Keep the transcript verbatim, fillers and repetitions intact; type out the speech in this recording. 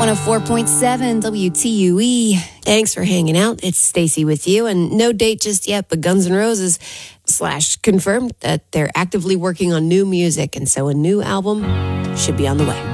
one oh four point seven W T U E. Thanks for hanging out. It's Stacy with you, and no date just yet, but Guns N' Roses slash confirmed that they're actively working on new music, and so a new album should be on the way.